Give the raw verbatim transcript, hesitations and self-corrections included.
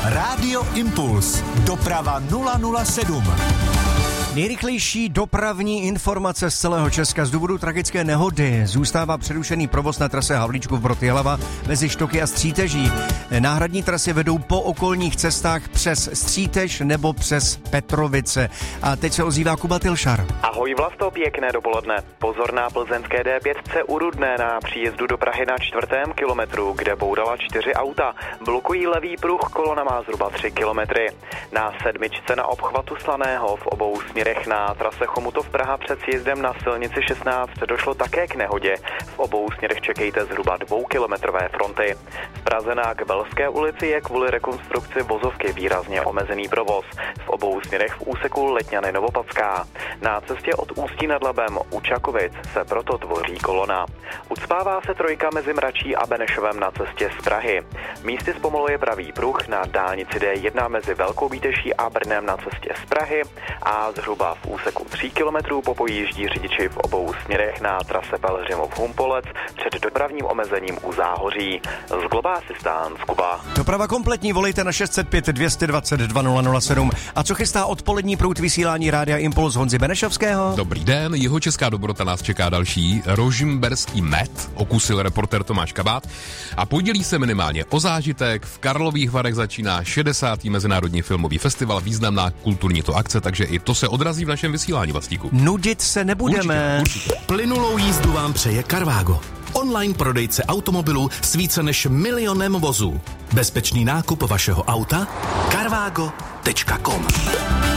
Rádio Impuls. Doprava nula nula sedm. Nejrychlejší dopravní informace z celého Česka z důvodu tragické nehody. Zůstává přerušený provoz na trase Havlíčkův Brod Jihlava mezi Štoky a Stříteží. Náhradní trasy vedou po okolních cestách přes Střítež nebo přes Petrovice. A teď se ozývá Kuba Tilšar. Ahoj Vlasto, pěkné dopoledne. Pozor na plzeňské D pět u Rudné na příjezdu do Prahy na čtvrtém kilometru, kde bourala čtyři auta. Blokují levý pruh, kolona má zhruba tři kilometry. Na sedmičce na obchvatu Slaného v obou směrech na trase Chomutov Praha před sjezdem na silnici šestnáct došlo také k nehodě. V obou směrech čekejte zhruba dvoukilometrové fronty. V Praze na Kbelské ulici je kvůli rekonstrukci vozovky výrazně omezený provoz. V obou směrech v úseku Letňany Novopadská. Na cestě od Ústí nad Labem u Čakovic se proto tvoří kolona. Ucpává se trojka mezi Mračí a Benešovem na cestě z Prahy. Místy zpomaluje pravý pruh na dálnici D jedna mezi Velkou Bíteší a Brnem na cestě z Prahy a zhruba v úseku tří kilometrů popojíždí řidiči v obou směrech na trase Pelhřimov-Humpolec před dopravním omezením u Záhoří. Z Global Assistance Kuba. Doprava kompletní, volejte na šest set pět dvě dvacet dva nula nula sedm. A co chystá odpolední proud vysílání Rádia Impuls Honzy Benešovského? Dobrý den, jihočeská dobrota nás čeká další. Rožmberský med okusil reportér Tomáš Kabát a podělí se minimálně o zážitek. V Karlových Varech začíná šedesátý Mezinárodní filmový festival, významná kulturní to akce, takže i to se odrazí v našem vysílání, Vlastíku. Nudit se nebudeme. Určitě, určitě. Plynulou jízdu vám přeje Carvago. Online prodejce automobilů s více než milionem vozů. Bezpečný nákup vašeho auta carvago tečka com.